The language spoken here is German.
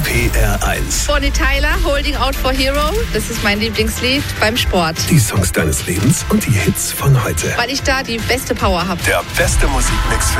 NPR 1. Bonnie Tyler, Holding Out for Hero. Das ist mein Lieblingslied beim Sport. Die Songs deines Lebens und die Hits von heute. Weil ich da die beste Power habe. Der beste Musikmix für